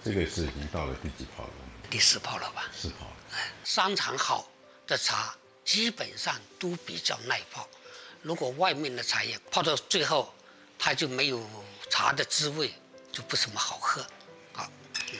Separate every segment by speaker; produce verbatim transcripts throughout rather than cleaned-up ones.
Speaker 1: 这个是已经到了第几泡了？
Speaker 2: 第四泡了吧？
Speaker 1: 四泡了。
Speaker 2: 商场好的茶基本上都比较耐泡，如果外面的茶叶泡到最后，它就没有茶的滋味，就不怎么好喝。好，嗯，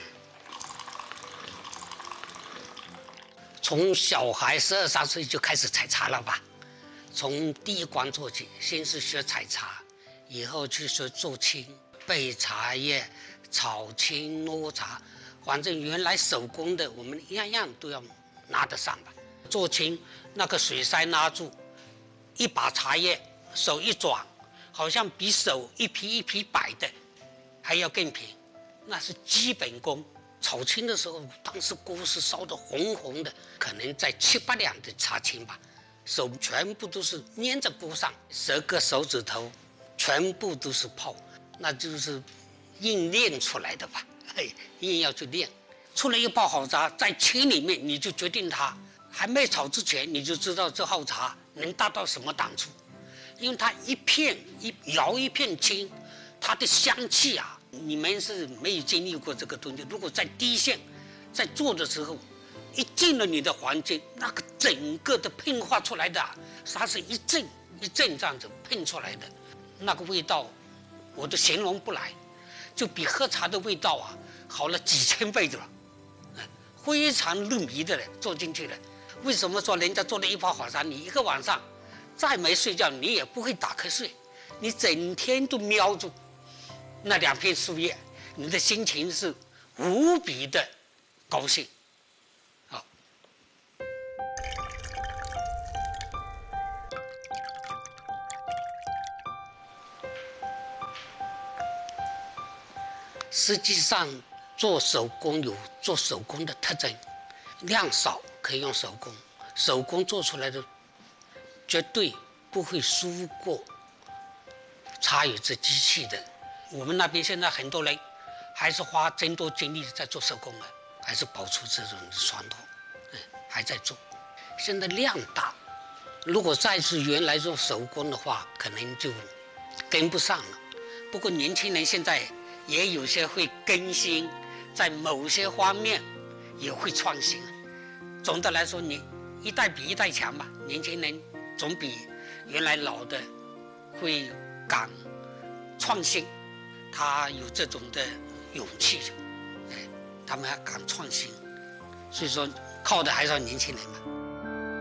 Speaker 2: 从小孩十二三岁就开始采茶了吧？从第一关做起，先是学采茶，以后去学做青、焙茶叶、炒青、糯茶，反正原来手工的我们样样都要拿得上吧。做青那个水筛拉住，一把茶叶手一转，好像比手一批一批摆的还要更平，那是基本功。炒青的时候，当时锅是烧得红红的，可能在七八两的茶青吧。手全部都是粘在锅上，十个手指头全部都是泡，那就是硬练出来的吧？嘿，硬要去练，出了一泡好茶，在青里面你就决定它还没炒之前，你就知道这号茶能达到什么档次，因为它一片一摇一片青，它的香气啊，你们是没有经历过这个东西。如果在第一线在做的时候，一进了你的环境，那个整个的喷发出来的、啊，它是一阵一阵这样子喷出来的，那个味道，我都形容不来，就比喝茶的味道啊好了几千倍的了，非常入迷的了，做进去了。为什么说人家做了一泡好茶，你一个晚上再没睡觉，你也不会打瞌睡，你整天都瞄住那两片树叶，你的心情是无比的高兴。实际上，做手工有做手工的特征，量少可以用手工，手工做出来的绝对不会输过茶与这机器的。我们那边现在很多人还是花真多精力在做手工啊，还是保持这种传统，嗯，还在做。现在量大，如果再是原来做手工的话，可能就跟不上了。不过年轻人现在也有些会更新，在某些方面也会创新。总的来说，你一代比一代强吧。年轻人总比原来老的会敢创新，他有这种的勇气，哎，他们还敢创新。所以说，靠的还是要年轻人嘛。